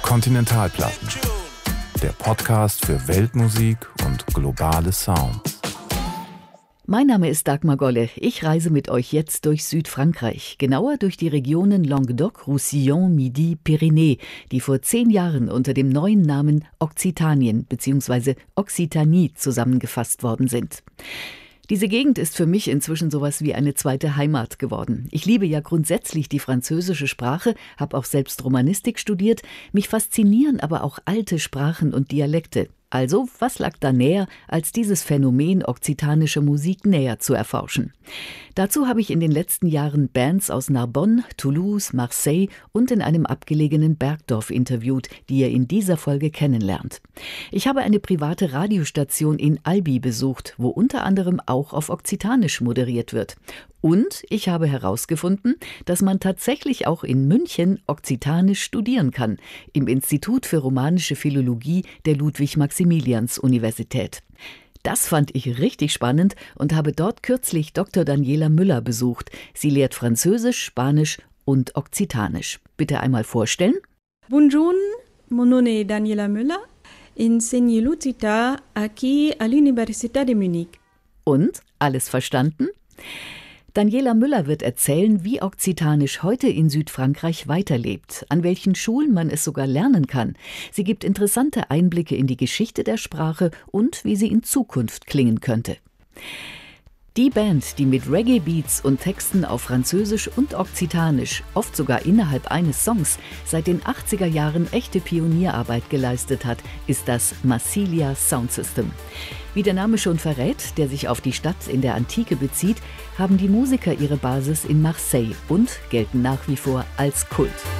Kontinentalplatten. Der Podcast für Weltmusik und globale Sounds. Mein Name ist Dagmar Golle. Ich reise mit euch jetzt durch Südfrankreich, genauer durch die Regionen Languedoc, Roussillon, Midi, Pyrénées, die vor 10 Jahren unter dem neuen Namen Okzitanien bzw. Occitanie zusammengefasst worden sind. Diese Gegend ist für mich inzwischen sowas wie eine zweite Heimat geworden. Ich liebe ja grundsätzlich die französische Sprache, habe auch selbst Romanistik studiert. Mich faszinieren aber auch alte Sprachen und Dialekte. Also, was lag da näher, als dieses Phänomen okzitanischer Musik näher zu erforschen? Dazu habe ich in den letzten Jahren Bands aus Narbonne, Toulouse, Marseille und in einem abgelegenen Bergdorf interviewt, die ihr in dieser Folge kennenlernt. Ich habe eine private Radiostation in Albi besucht, wo unter anderem auch auf Okzitanisch moderiert wird. Und ich habe herausgefunden, dass man tatsächlich auch in München Okzitanisch studieren kann, im Institut für romanische Philologie der Ludwig-Maximilians-Universität. Das fand ich richtig spannend und habe dort kürzlich Dr. Daniela Müller besucht. Sie lehrt Französisch, Spanisch und Okzitanisch. Bitte einmal vorstellen. Bonjour, mon nom est Daniela Müller. Enseigne l'Occità aquí à l'Università de Munich. Und? Alles verstanden? Daniela Müller wird erzählen, wie Okzitanisch heute in Südfrankreich weiterlebt, an welchen Schulen man es sogar lernen kann. Sie gibt interessante Einblicke in die Geschichte der Sprache und wie sie in Zukunft klingen könnte. Die Band, die mit Reggae-Beats und Texten auf Französisch und Okzitanisch, oft sogar innerhalb eines Songs, seit den 80er Jahren echte Pionierarbeit geleistet hat, ist das Massilia Sound System. Wie der Name schon verrät, der sich auf die Stadt in der Antike bezieht, haben die Musiker ihre Basis in Marseille und gelten nach wie vor als Kult.